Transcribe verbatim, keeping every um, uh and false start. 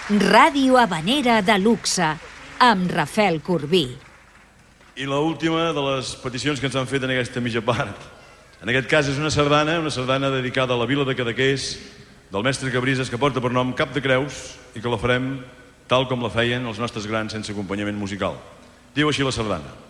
Ràdio Habanera de luxe, amb Rafael Corbí. I l'última de les peticions que ens han fet en aquesta mitja part. En aquest cas és una sardana, una sardana dedicada a la vila de Cadaqués, del mestre Cabrises, que porta per nom Cap de Creus, i que la farem tal com la feien els nostres grans sense acompanyament musical. Diu així la sardana.